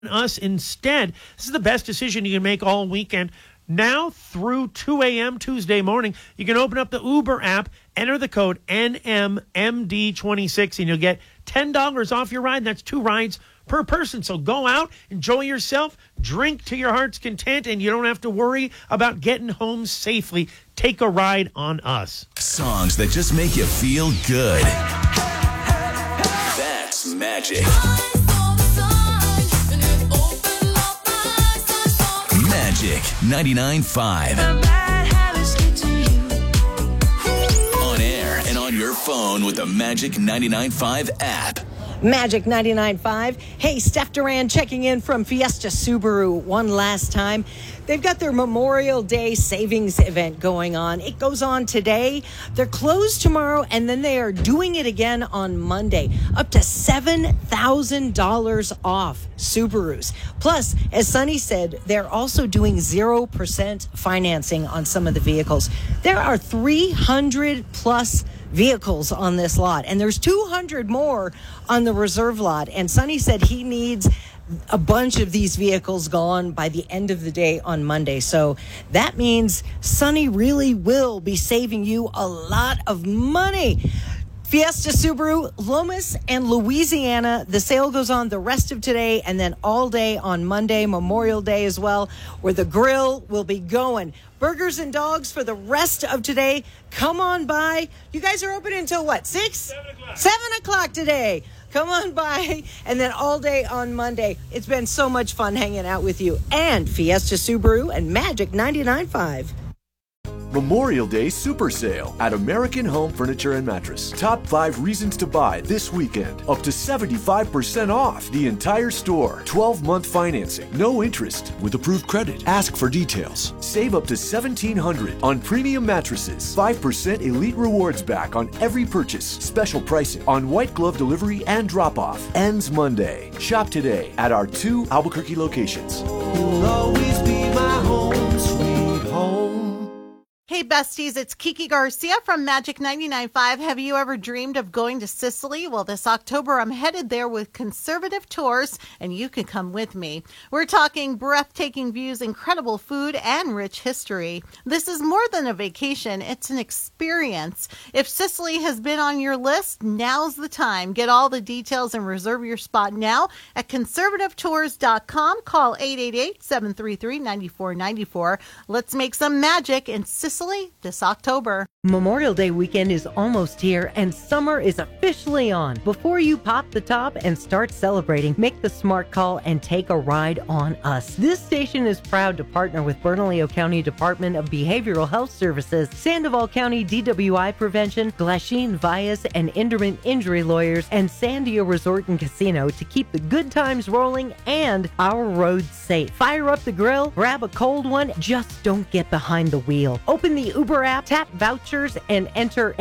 us instead. This is the best decision you can make all weekend. Now through 2 a.m. Tuesday morning, you can open up the Uber app, enter the code NMMD26, and you'll get $10 off your ride. That's 2 rides per person. So go out, enjoy yourself, drink to your heart's content, and you don't have to worry about getting home safely. Take a ride on us. Songs that just make you feel good. That's Magic. Magic 99.5. On air and on your phone with the Magic 99.5 app. Magic 99.5. Hey, Steph Duran checking in from Fiesta Subaru one last time. They've got their Memorial Day savings event going on. It goes on today. They're closed tomorrow, and then they are doing it again on Monday. Up to $7,000 off Subarus. Plus, as Sunny said, they're also doing 0% financing on some of the vehicles. There are 300 plus vehicles on this lot, and there's 200 more on the reserve lot. And Sonny said he needs a bunch of these vehicles gone by the end of the day on Monday. So that means Sonny really will be saving you a lot of money. Fiesta Subaru, Lomas and Louisiana. The sale goes on the rest of today and then all day on Monday, Memorial Day as well, where the grill will be going. Burgers and dogs for the rest of today. Come on by. You guys are open until what, 6? 7 o'clock. 7 o'clock today. Come on by, and then all day on Monday. It's been so much fun hanging out with you. And Fiesta Subaru and Magic 99.5. Memorial Day Super Sale at American Home Furniture and Mattress. Top 5 reasons to buy this weekend. Up to 75% off the entire store. 12-month financing. No interest with approved credit. Ask for details. Save up to $1,700 on premium mattresses. 5% Elite Rewards back on every purchase. Special pricing on white glove delivery and drop-off. Ends Monday. Shop today at our 2 Albuquerque locations. You'll always be my home, sweet home. Hey besties, it's Kiki Garcia from Magic 99.5. Have you ever dreamed of going to Sicily? Well, this October I'm headed there with Conservative Tours, and you can come with me. We're talking breathtaking views, incredible food, and rich history. This is more than a vacation, it's an experience. If Sicily has been on your list, now's the time. Get all the details and reserve your spot now at conservativetours.com. Call 888-733-9494. Let's make some magic in Sicily this October. Memorial Day weekend is almost here and summer is officially on. Before you pop the top and start celebrating, make the smart call and take a ride on us. This station is proud to partner with Bernalillo County Department of Behavioral Health Services, Sandoval County DWI Prevention, Glasheen Vias and Inderman Injury Lawyers, and Sandia Resort and Casino to keep the good times rolling and our roads safe. Fire up the grill, grab a cold one, just don't get behind the wheel. Open the Uber app, tap vouchers, and enter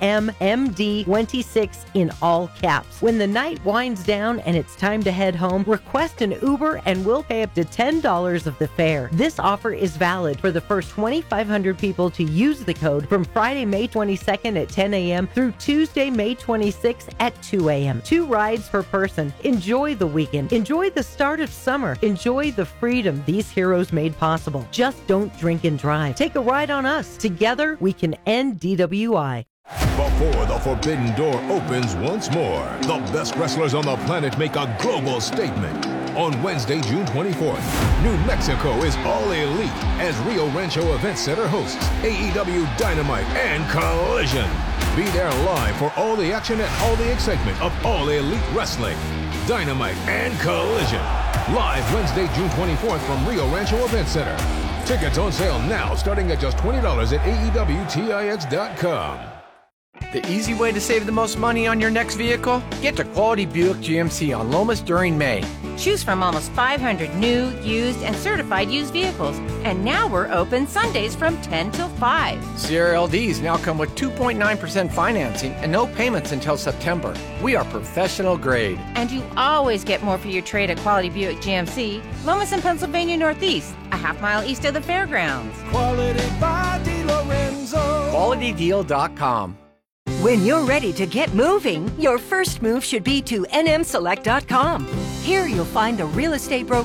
NMMD26 in all caps. When the night winds down and it's time to head home, request an Uber and we'll pay up to $10 of the fare. This offer is valid for the first 2,500 people to use the code from Friday, May 22nd at 10 a.m. through Tuesday, May 26th at 2 a.m. 2 rides per person. Enjoy the weekend. Enjoy the start of summer. Enjoy the freedom these heroes made possible. Just don't drink and drive. Take a ride on us. Together, we can end DWI. Before the Forbidden Door opens once more, the best wrestlers on the planet make a global statement. On Wednesday, June 24th, New Mexico is all elite as Rio Rancho Event Center hosts AEW Dynamite and Collision. Be there live for all the action and all the excitement of All Elite Wrestling. Dynamite and Collision. Live Wednesday, June 24th from Rio Rancho Event Center. Tickets on sale now, starting at just $20 at AEWTIX.com. The easy way to save the most money on your next vehicle? Get to Quality Buick GMC on Lomas during May. Choose from almost 500 new, used, and certified used vehicles. And now we're open Sundays from 10 till 5. Sierra LDs now come with 2.9% financing and no payments until September. We are professional grade. And you always get more for your trade at Quality Buick GMC, Lomas and Pennsylvania Northeast, a half-mile east of the fairgrounds. Quality by DiLorenzo. QualityDeal.com. When you're ready to get moving, your first move should be to nmselect.com. Here you'll find the real estate broker